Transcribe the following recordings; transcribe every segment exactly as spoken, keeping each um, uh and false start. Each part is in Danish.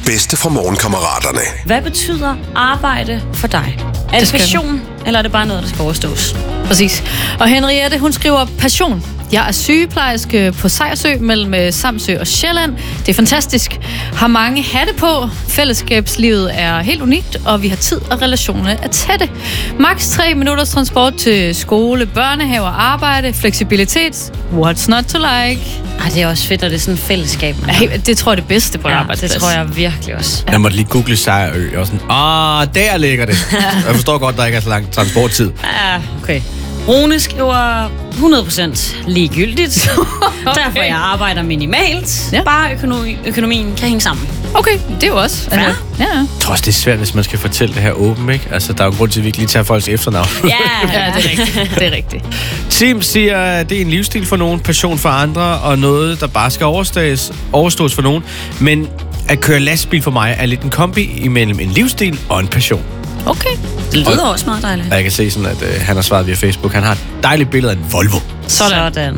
det bedste fra morgenkammeraterne. Hvad betyder arbejde for dig? Er det, det passion, eller er det bare noget, der skal overstås? Præcis. Og Henriette, hun skriver passion. Jeg er sygeplejerske på Sejersø mellem Samsø og Sjælland. Det er fantastisk. Har mange hatte på. Fællesskabslivet er helt unikt, og vi har tid, og relationerne er tætte. Max tre minutters transport til skole, børnehave og arbejde. Fleksibilitet. What's not to like? Ej, det er også fedt, at det er sådan et fællesskab. Ja, det tror jeg det bedste på en ja, arbejdsplads. Det tror jeg virkelig også. Jeg måtte lige google Sejerø, og sådan, ah, der ligger det. Jeg forstår godt, der ikke er så lang transporttid. Ja, okay. Rune skriver hundrede procent ligegyldigt. Okay. Derfor jeg arbejder minimalt. Ja. Bare økonomi, økonomien kan hænge sammen. Okay, det er jo også. Ja. Altså, ja. Jeg tror også, det er svært, hvis man skal fortælle det her åbent, ikke? Altså, der er jo grund til, at vi ikke lige tager folks efternavn. Ja, ja, det er rigtigt. Det er rigtigt. Tim siger, at det er en livsstil for nogen, passion for andre, og noget, der bare skal overstås, overstås for nogen. Men at køre lastbil for mig er lidt en kombi imellem en livsstil og en passion. Okay. Det lyder også meget dejligt. Og jeg kan se sådan, at øh, han har svaret via Facebook. Han har et dejligt billede af en Volvo. Sådan. Sådan.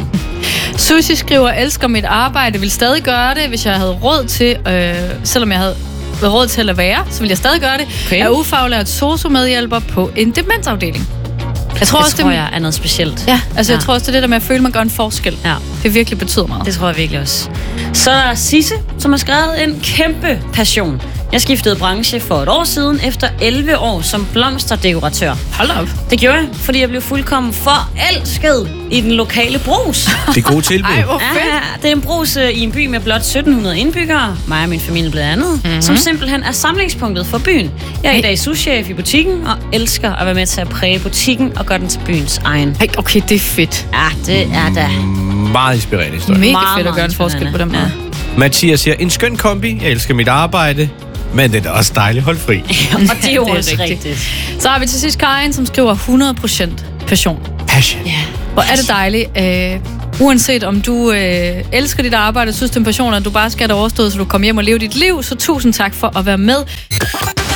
Susie skriver, elsker mit arbejde, vil stadig gøre det, hvis jeg havde råd til, øh, selvom jeg havde råd til at være, så vil jeg stadig gøre det. Okay. Jeg er ufaglært sosu-medhjælper på en demensafdeling. Jeg tror det også, tror det, jeg er noget specielt. Ja, altså ja. jeg tror også, det er det der med at føle, at man gør en forskel. Ja. Det virkelig betyder meget. Det tror jeg virkelig også. Så er der Sisse, som har skrevet en kæmpe passion. Jeg skiftede branche for et år siden, efter elleve år som blomsterdekoratør. Hold op. Det gjorde jeg, fordi jeg blev fuldkommen forelsket i den lokale brus. Det er gode tilbud. Ej, hvor fedt. Ja, det er en brus i en by med blot sytten hundrede indbyggere, mig og min familie blandt andet, mm-hmm. som simpelthen er samlingspunktet for byen. Jeg er i dag souschef i butikken og elsker at være med til at præge butikken og gøre den til byens egen. Hey, okay, det er fedt. Ja, det er da Meget inspirerende historie. Mega meget, fedt at gøre en forskel på den måde. Ja. Mathias siger, en skøn kombi. Jeg elsker mit arbejde. Men det er da også dejligt at holde fri. Og det er jo det er også rigtigt. rigtigt. Så har vi til sidst Karin, som skriver hundrede procent passion. Passion. Ja. Hvor er det dejligt. Øh, uanset om du øh, elsker dit arbejde, synes det er en passion, at du bare skal have det overstået, så du kommer hjem og lever dit liv, så tusind tak for at være med.